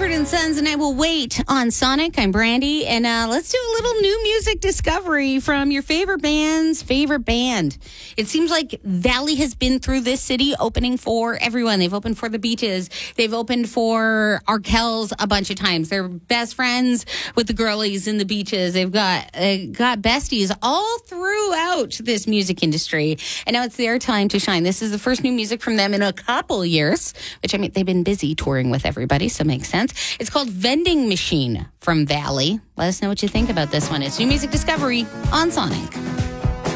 Mumford and Sons, and I Will Wait on Sonic. I'm Brandy, and let's do a little new music discovery from your favorite band's favorite band. It seems like Valley has been through this city opening for everyone. They've opened for the Beaches. They've opened for Arkells a bunch of times. They're best friends with the girlies in the Beaches. They've got besties all throughout this music industry, and now it's their time to shine. This is the first new music from them in a couple years, which, I mean, they've been busy touring with everybody, so makes sense. It's called Vending Machine from Valley. Let us know what you think about this one. It's New Music Discovery on Sonic.